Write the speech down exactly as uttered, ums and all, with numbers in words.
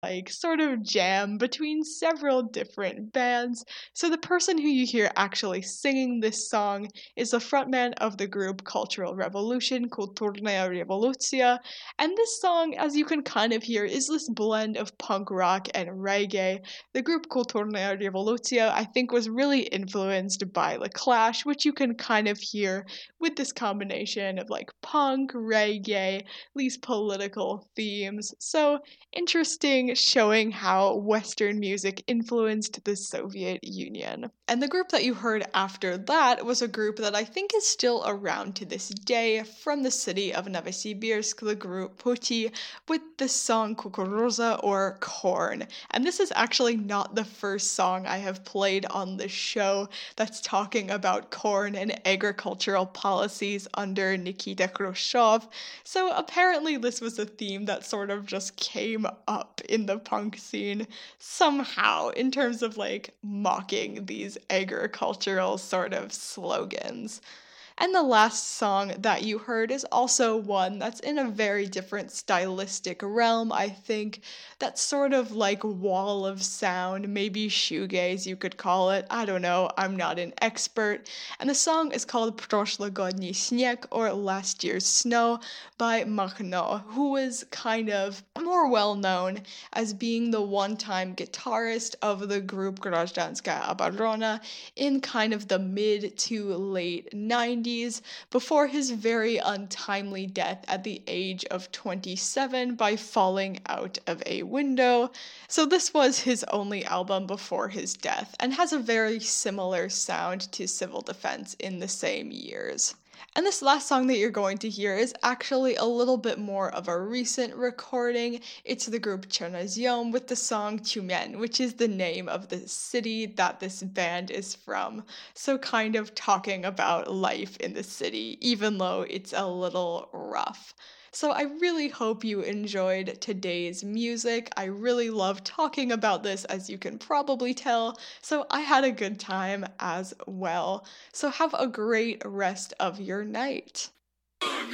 like sort of jam between several different bands. So the person who you hear actually singing this song is the frontman of the group Cultural Revolution, Kulturная Revolucja, and this song, as you can kind of hear, is this blend of punk rock and reggae. The group Kulturная Revolucja, I think, was really influenced by The Clash, which you can kind of hear with this combination of like punk, reggae, these political themes. So interesting, showing how Western music influenced the Soviet Union. And the group that you heard after that was a group that I think is still around to this day from the city of Novosibirsk, the group Putti, with the song Kukoroza or Corn. And this is actually not the first song I have played on the show that's talking about corn and agricultural policies under Nikita Khrushchev. So apparently this was a theme that sort of just came up in the punk scene somehow in terms of like mocking these agricultural sort of slogans. And the last song that you heard is also one that's in a very different stylistic realm, I think. That's sort of like wall of sound, maybe shoegaze you could call it. I don't know, I'm not an expert. And the song is called Proshlogodny Sneg, or Last Year's Snow, by Makhno, who is kind of more well known as being the one-time guitarist of the group Grazdanskaya Oborona in kind of the mid to late nineties, before his very untimely death at the age of twenty-seven by falling out of a window. So this was his only album before his death, and has a very similar sound to Civil Defense in the same years. And this last song that you're going to hear is actually a little bit more of a recent recording. It's the group Chernozyom with the song Tyumen, which is the name of the city that this band is from. So kind of talking about life in the city, even though it's a little rough. So I really hope you enjoyed today's music. I really love talking about this, as you can probably tell, so I had a good time as well. So have a great rest of your night.